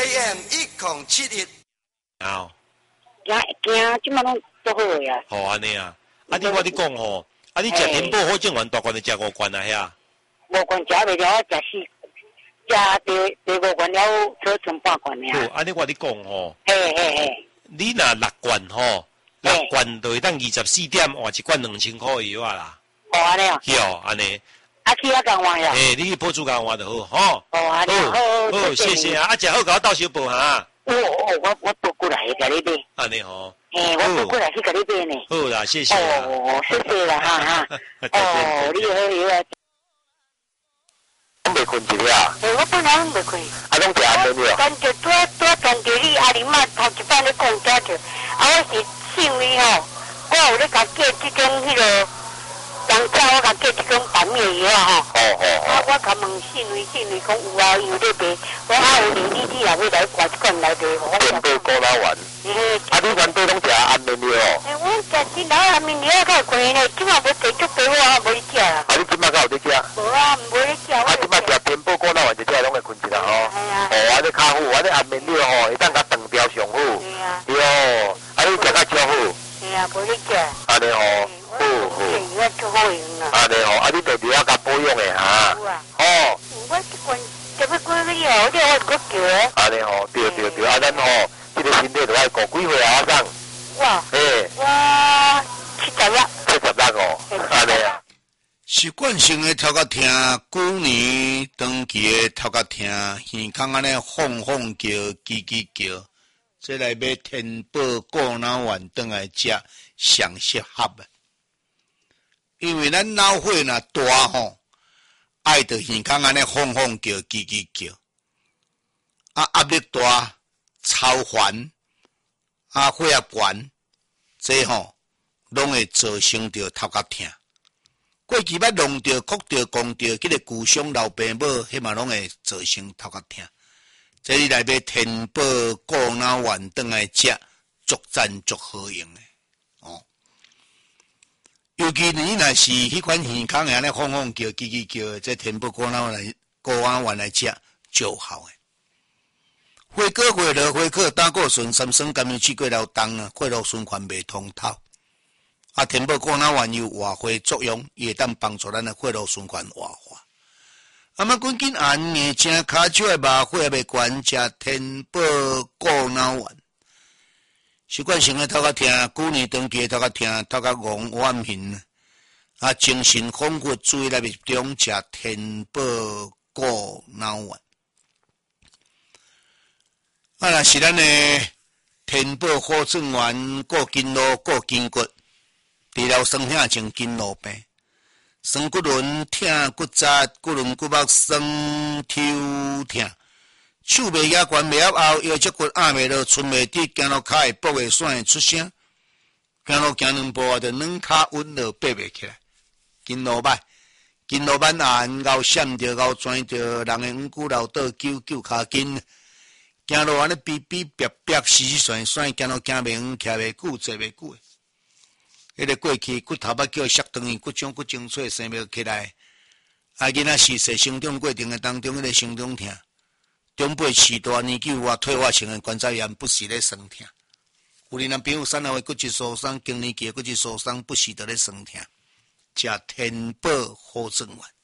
AM 1071。 啊， 惊，即马拢做好个啊。 好安尼啊，啊你我你讲吼，啊你食天宝好正丸大罐的食5罐啊遐。 5罐食袂了，我食4，食第5罐了，只剩半罐尔。 好，安尼我你讲吼。 嘿嘿嘿。 你若6罐吼，6罐就会当24点换1罐2000块药啊啦。 哦安尼啊。 哟，安尼。 啊去啊讲话呀。 你去保主讲话就好，吼。 哦安尼好，谢谢啊，食好甲我倒小报哈。 我倒过来甲你买。 安尼吼。 我倒过来去甲你买呢。 好啦，谢谢啦。 谢谢啦哈。你好啊。 拢袂困一下。 我本来拢袂困。 啊，拢食安眠药。 但就拄传着你阿玲妈头一摆咧讲遮着，我是信你吼，我有咧甲寄即种迄个。当早我甲寄一种板面药啊吼，我甲问信为讲有啊，有咧卖，我有零你若要来挂一罐来卖，我天宝果脑丸。啊，你原底拢食安眠药？ 我食新老安眠药较贵呢，即马无地足肥我无咧食啦。 啊，你即马敢有咧食？ 无啊，无咧食。 啊，即马食天宝果脑丸一只拢会困一下吼。安尼较好，安尼安眠药吼，会当甲断掉上好。对哦，啊，你食较少好。 是啊，无咧食。 安尼吼。安尼吼，啊，你着伫遐甲保养的哈。哦。 我即罐特别贵个药，我搁叫诶。 安尼吼，对，啊，咱吼，即个身体着爱顾几岁啊，阿生？ 我 70哦，安尼啊。 习惯性的头壳疼，旧年长期的头壳疼，耳孔安尼晃叫、叽叫，这来买天宝果脑丸转来食上适合的。因为咱脑血若大吼，爱着耳孔安尼晃叫、叽叫，压力大、超烦，血压悬，这吼拢会造成着头壳疼。过去捌弄着、哭着、讲着，迄个旧伤老爸母，迄嘛拢会造成头壳疼。这里来买天宝果脑丸转来食，足赞足好用的。尤其你若是迄款耳孔安尼晃叫、叽叫，这天宝果脑丸来食就好诶。花果花落花果胆固醇、三酸甘油酯过了重啊，血液循环袂通透。啊，天宝果脑丸有活血作用，伊会当帮助咱的血液循环活化。啊，赶紧按硬正骹手的麻血袂悬，食天宝果脑丸。习惯性的头壳疼，旧年长期的头壳疼，头壳戆晚面，啊，精神恍惚，注意力集中，食天宝果脑丸。啊，若是咱的天宝好转丸，过筋络，过筋骨，治疗酸痛症、筋络病，酸骨轮疼、骨折、骨轮骨膜酸、抽疼。手袂压悬，袂压后，腰脊骨压袂落，寸袂直，行路骹会跛袂甩，出声。行路行2步啊，就软骹稳落，爬袂起来。筋络歹，筋络慢按，后闪着，后转着，人的五骨老倒，揪骹筋。行路安尼逼逼，死甩，行路行袂远，徛袂久，坐袂久。迄个过去骨头要叫摔断去，骨种骨精髓生袂起来。啊，囡仔是说成长过程的当中，迄个成长疼。中辈时大年纪有退化性的关节炎，不时咧酸痛。有的人朋友3号的骨质疏松，更年期的骨质疏松，不时得咧酸痛。食天宝好转丸。